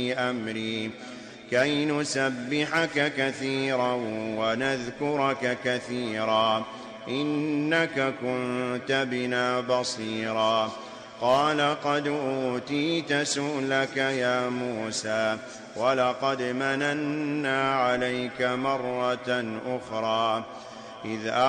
أمري كي نسبحك كثيرا ونذكرك كثيرا إنك كنت بنا بصيرا قال قد أوتيت سؤلك يا موسى ولقد مننا عليك مرة أخرى إذ